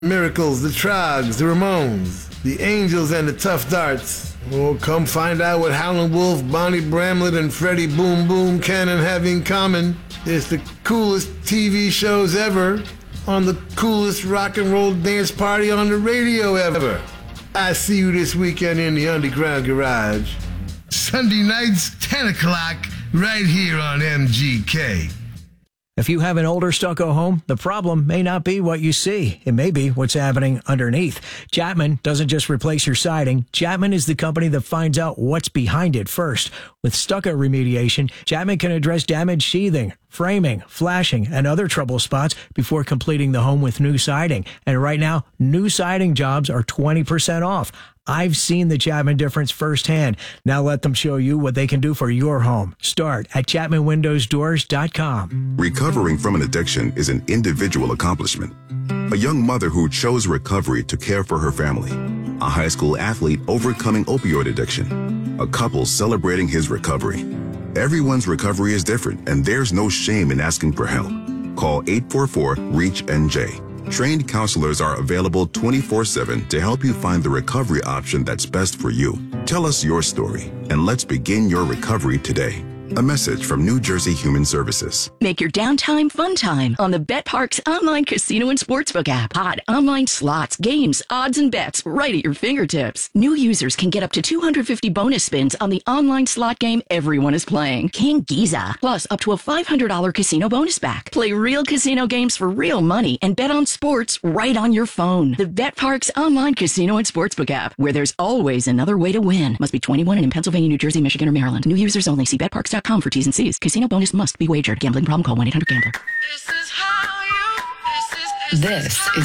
Miracles, the Trogs, the Ramones, the Angels, and the Tough Darts. Oh, come find out what Howlin' Wolf, Bonnie Bramlett, and Freddie Boom Boom Cannon have in common. It's the coolest TV shows ever on the coolest rock and roll dance party on the radio ever. I see you this weekend in the Underground Garage. Sunday nights, 10 o'clock, right here on MGK. If you have an older stucco home, the problem may not be what you see. It may be what's happening underneath. Chapman doesn't just replace your siding. Chapman is the company that finds out what's behind it first. With stucco remediation, Chapman can address damaged sheathing, framing, flashing, and other trouble spots before completing the home with new siding. And right now, new siding jobs are 20% off. I've seen the Chapman difference firsthand. Now let them show you what they can do for your home. Start at ChapmanWindowsDoors.com. Recovering from an addiction is an individual accomplishment. A young mother who chose recovery to care for her family. A high school athlete overcoming opioid addiction. A couple celebrating his recovery. Everyone's recovery is different, and there's no shame in asking for help. Call 844-REACH-NJ. Trained counselors are available 24/7 to help you find the recovery option that's best for you. Tell us your story, and let's begin your recovery today. A message from New Jersey Human Services. Make your downtime fun time on the BetParx online casino and sportsbook app. Hot online slots, games, odds, and bets right at your fingertips. New users can get up to 250 bonus spins on the online slot game everyone is playing, King Giza. Plus, up to a $500 casino bonus back. Play real casino games for real money and bet on sports right on your phone. The BetParx online casino and sportsbook app, where there's always another way to win. Must be 21 and in Pennsylvania, New Jersey, Michigan, or Maryland. New users only. See BetParx.com for T's and C's. Casino bonus must be wagered. Gambling problem? Call 1-800-GAMBLER. This is